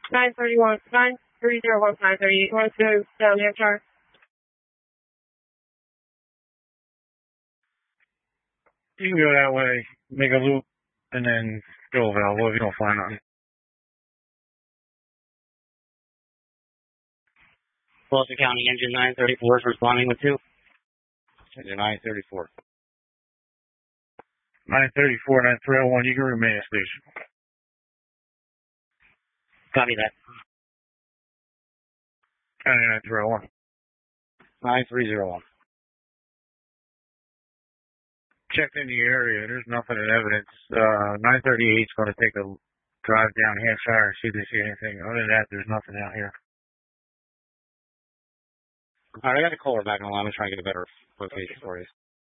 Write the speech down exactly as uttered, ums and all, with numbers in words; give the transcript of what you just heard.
nine thirty-one, nine three zero one, nine thirty-eight. You want to go down Hampshire? You can go that way, make a loop, and then go available if you don't find nothing. Boston County Engine nine thirty-four is responding with two. Engine nine thirty-four. nine thirty-four, nine three oh one, you can remain at station. Copy that. County nine three oh one. nine three zero one. Checked in the area, there's nothing in evidence. Uh, nine thirty-eight is going to take a drive down Hampshire and see if they see anything. Other than that, there's nothing out here. All right, I got to call her back on the line. I'm trying to get a better location for you.